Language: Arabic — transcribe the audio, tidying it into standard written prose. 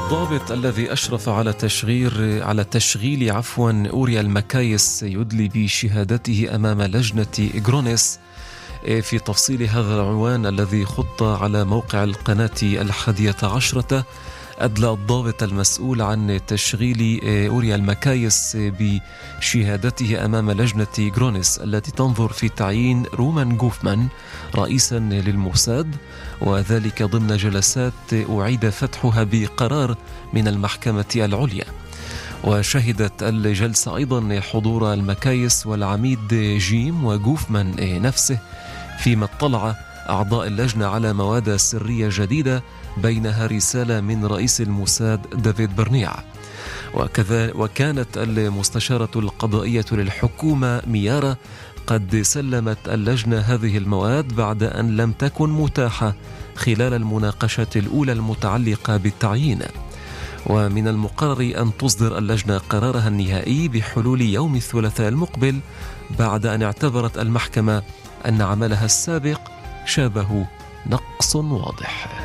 الضابط الذي أشرف على تشغيل أوريا المكايس يدلي بشهادته أمام لجنة إغرونيس. في تفصيل هذا العنوان الذي خط على موقع القناة 11، أدلى الضابط المسؤول عن تشغيل أوريا المكايس بشهادته أمام لجنة إغرونيس التي تنظر في تعيين رومان غوفمان رئيسا للموساد، وذلك ضمن جلسات أعيد فتحها بقرار من المحكمة العليا. وشهدت الجلسة أيضا حضور المكايس والعميد جيم وغوفمان نفسه، فيما اطلع أعضاء اللجنة على مواد سرية جديدة بينها رسالة من رئيس الموساد دافيد برنيع. وكانت المستشارة القضائية للحكومة ميارا قد سلمت اللجنة هذه المواد بعد أن لم تكن متاحة خلال المناقشة الأولى المتعلقة بالتعيين. ومن المقرر أن تصدر اللجنة قرارها النهائي بحلول يوم الثلاثاء المقبل، بعد أن اعتبرت المحكمة أن عملها السابق شابه نقص واضح.